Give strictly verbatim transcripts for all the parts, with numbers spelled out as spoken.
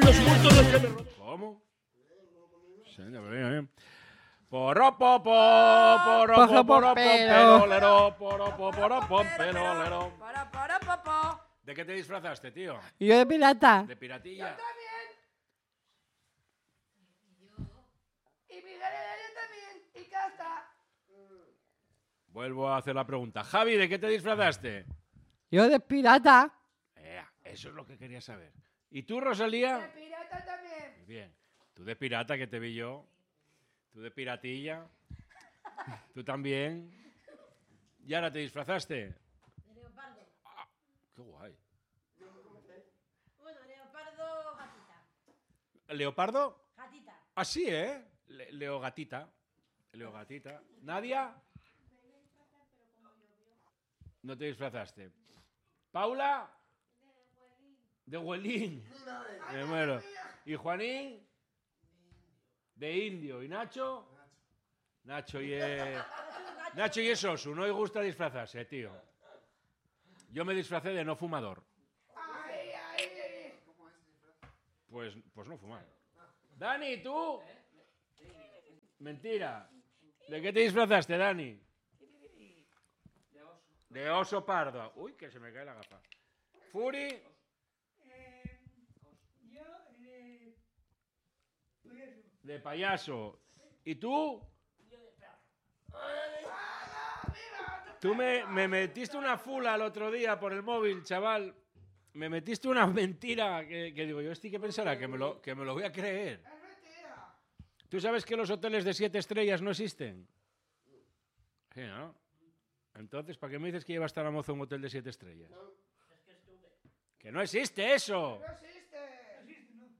los bultos los que me rodean. ¿Cómo? Señor, bien, bien. Poropo, poropo, poropo, pelolero, poropo, poropo, pelolero. Para, para, papá. ¿De qué te disfrazaste, tío? Yo de pirata. ¿De piratilla? Y Miguel Heredia también. Y Casta. Vuelvo a hacer la pregunta. Javi, ¿de qué te disfrazaste? Yo de pirata. Eh, eso es lo que quería saber. ¿Y tú, Rosalía? De pirata también. Bien. Tú de pirata, que te vi yo. Tú de piratilla. Tú también. ¿Y ahora te disfrazaste? De leopardo. Ah, qué guay. Bueno, leopardo gatita. ¿Leopardo? Gatita. Ah, sí, ¿eh? Le Leogatita. Leogatita. ¿Nadia? No te disfrazaste. ¿Paula? De Huelín. Me muero. ¿Y Juanín? De indio. ¿Y Nacho? Nacho y es... Nacho y es Osu. No le gusta disfrazarse, tío. Yo me disfracé de no fumador. Pues, pues no fumar. Dani, ¿tú? Mentira. ¿De qué te disfrazaste, Dani? De oso pardo. Uy, que se me cae la gafa. Furi. De payaso. ¿Y tú? Tú me, me metiste una fula el otro día por el móvil, chaval. Me metiste una mentira que, que digo, yo este que pensará que me, lo, que me lo voy a creer. ¿Tú sabes que los hoteles de siete estrellas no existen? Sí, ¿no? Entonces, ¿para qué me dices que lleva a estar a mozo un hotel de siete estrellas? No, es que estuve. ¡Que no existe eso! No existe. No existe, no.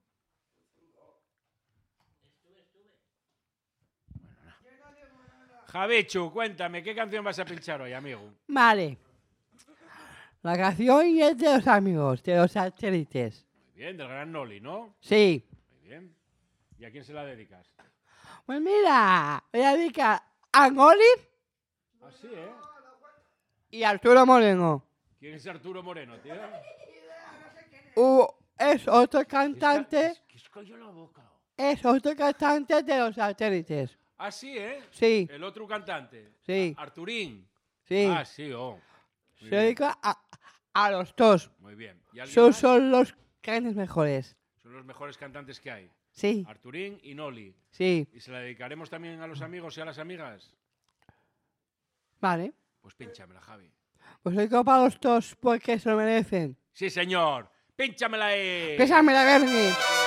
Estuve, estuve. Yo no digo nada. Javichu, cuéntame, ¿qué canción vas a pinchar hoy, amigo? Vale. La canción es de los amigos, de los satélites. Muy bien, del gran Noli, ¿no? Sí. Muy bien. ¿Y a quién se la dedicas? Pues mira, voy a dedicar a Ngoli Ah, sí, ¿eh? y a Arturo Moreno. ¿Quién es Arturo Moreno, tío? Uh, es otro cantante, ¿Qué es coño la boca? es otro cantante de los satélites. Ah, sí, ¿eh? Sí, El otro cantante. sí, Arturín. sí. Ah, sí, oh. Muy Se bien. dedica a, a los dos. Muy bien. ¿Y alguien Son, más? son los cantantes mejores. Son los mejores cantantes que hay. Sí, Arturín y Noli. sí. ¿Y se la dedicaremos también a los amigos y a las amigas? Vale. Pues pínchamela, Javi. Pues dedico para los dos porque se lo merecen. Sí, señor. Pínchamela ahí. Pésame la Bernie.